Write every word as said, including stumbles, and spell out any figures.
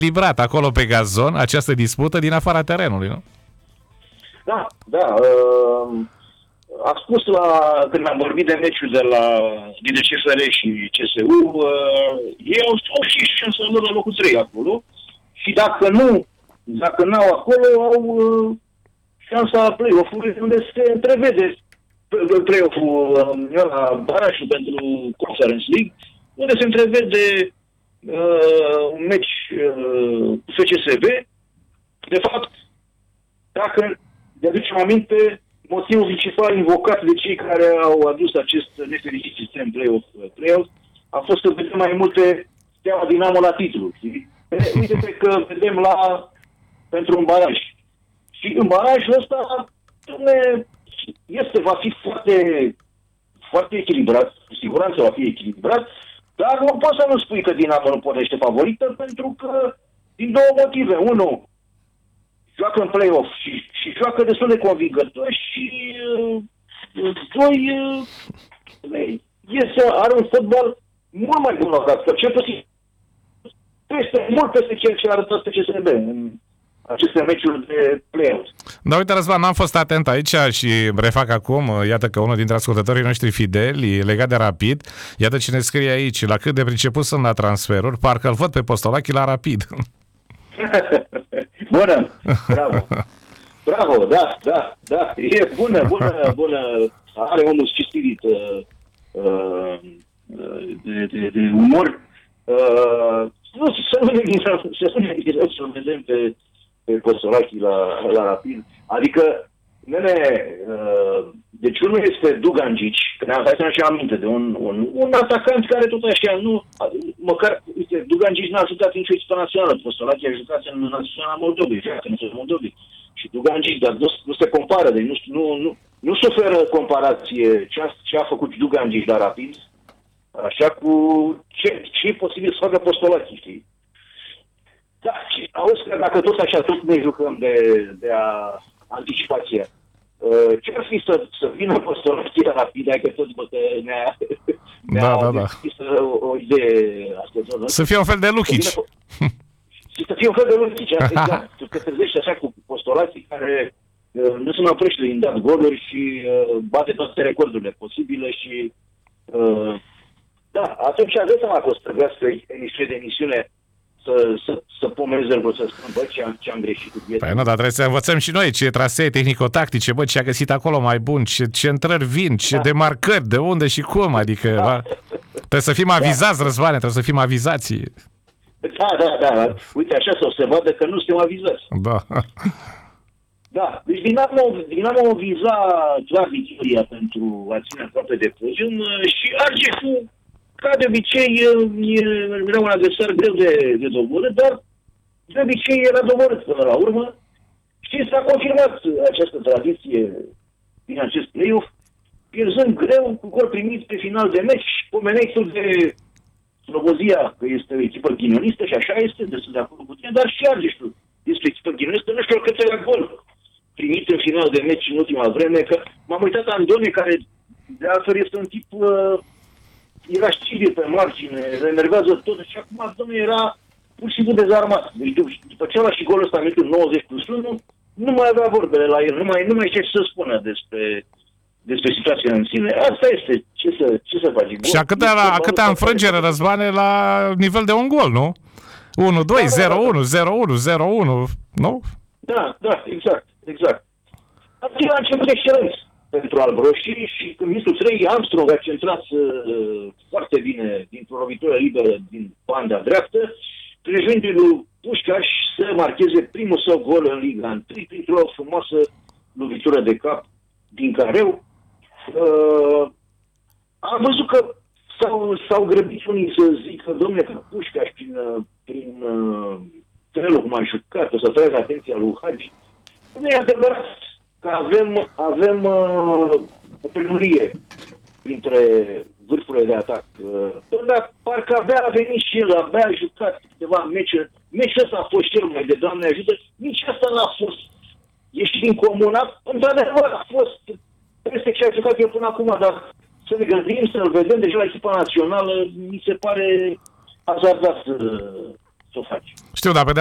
librat acolo pe gazon această dispută din afara terenului, nu? Da, da. Uh, am spus la, când am vorbit de meciul de la dintre C F R și C S U, uh, ei au, au și șansa lor la locul trei acolo și dacă nu, dacă n-au acolo, au uh, șansa play-off-ului unde se întrevede play-off-ul uh, la barajul pentru Conference League, unde se întrevede uh, un meci uh, cu F C S B. De fapt, dacă ne aducem aminte, motivul principal invocat de cei care au adus acest nefericit sistem play-off, play-off a fost să vedem mai multe Steaua Dinamo la titlu. Uite-te că vedem la pentru un baraj. Și în barajul ăsta este, va fi foarte, foarte echilibrat, cu siguranță va fi echilibrat, dar nu poți să nu spui că Dinamo nu poate favorită, pentru că din două motive. Unul, joacă în play-off și, și joacă destul de convingător și uh, doi, uh, este, are un fotbal mult mai bun la cap, cel puțin peste, mult peste ceea ce a arătat F C S B în aceste meciuri de play-off. Da, uite, Răzvan, n-am fost atent aici și refac acum, iată că unul dintre ascultătorii noștri fideli, legat de Rapid, iată ce ne scrie aici, la cât de priceput sunt la transferuri, parcă îl văd pe Postolachi la Rapid. Bună! Bravo! Bravo, da, da, da, e bună, bună, bună, are omul și spirit uh, uh, de, de, de umor. Uh, nu, să nu ne gândim, să nu ne gândim să vedem pe, pe Postolachi la, la Rapid. Adică, nene, uh, deci unul este Duganjic, că ne-am dat și aminte de un, un, un atacant care tot așa, nu, măcar, uite, Duganjic n-a jucat nicio echipă națională, Postolachi a jucat în Naționala Moldovei, joacă în Naționala Moldovei. Și Duganjic, dar nu, nu se compară, deci nu, nu, nu, nu suferă comparație ce a, ce a făcut Duganjic la Rapid, așa cu ce, ce e posibil să facă Postolachi, știi? Da, și auzi că dacă tot așa, tot ne jucăm de, de a anticipație. Uh, ce ar fi să, să vină Postolachi la Rapid, că tot bă, că ne-a, ne-a da, da, da. o, o idee astăzi. Să fie un fel de Lukic. Și să fie un fel de Lukic, exact. Tu te trezești așa cu Postolachi care uh, nu se mai oprește din dat goluri și uh, bate toate recordurile posibile și uh, da, atunci aveți seama că o să trebuiască emisiune de emisiune să, să, să pun rezervă, să spun, bă, ce am, ce am greșit cu viața. Păi nu, dar trebuie să învățăm și noi ce trasee tehnico-tactice, bă, ce a găsit acolo mai bun, ce centrări vin, ce da. demarcări, de unde și cum, adică da. va... trebuie să fim avizați, da. Răzvane, trebuie să fim avizați. Da, da, da, uite așa să se vadă că nu suntem avizați. Da. Da, deci Dinamo, Dinamo viza clar victoria pentru a ține aproape de podium și Argeșul, ca de obicei, era un adversar greu de, de doborât, dar de obicei era doborât până la urmă și s-a confirmat această tradiție din acest play-off, pierzând greu cu gol primit pe final de meci, pomeneai tu de Slobozia, că este o echipă ghinionistă și așa este, destul de acord cu tine, dar și Argeșul este o echipă ghinionistă, nu știu cât la gol primit în final de meci în ultima vreme, că m-am uitat la Andone, care de altfel este un tip, uh, era civil pe margine, le enervează tot, și acum Andone era pur și simplu dezarmat. Deci după, după ce a luat și golul ăsta în nouăzeci plus unu, nu mai avea vorbele la el, nu mai, nu mai știa ce să spună despre, despre situația în sine. Asta este, ce să, ce să faci? Și a câtea, la, a câtea înfrângere, Răzvane, la nivel de un gol, nu? unu doi, zero unu, zero unu, zero unu, nu? Da, da, exact, exact. Atunci a început excelent pentru albroșii și în minutul trei Armstrong a centrat uh, foarte bine dintr-o lovitură liberă din banda dreaptă, prejundu-i lui Pușcaș să marcheze primul său gol în Liga unu printr-o frumoasă lovitură de cap din careu. Uh, am văzut că s-au, s-au grăbit unii să zică, domnule, că Pușcaș prin, prin uh, felul cum a jucat, o să tragă atenția lui Hagi. Nu e adevărat că avem, avem uh, o penurie printre vârfurile de atac. Uh, dar parcă abia a venit și el, abia a jucat câteva meciuri. Meciul ăsta a fost cel mai de Doamne ajută. Nici asta n-a fost ieșit din comună. Într-adevăr a fost peste ce a jucat el până acum, dar să ne gândim, să-l vedem deja la echipa națională, mi se pare hazardat uh, să o faci. Știu, dar pe de